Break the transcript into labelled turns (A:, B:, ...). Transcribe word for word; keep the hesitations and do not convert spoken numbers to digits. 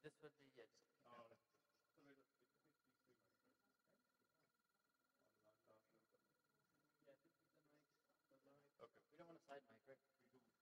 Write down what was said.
A: This would be, yeah, just.
B: Oh, so wait, it's a bit these three mics, right? On the laptop.
A: Yeah, this is the mic, so the mic.
B: Okay.
A: We don't want a side mic, right?
B: We do.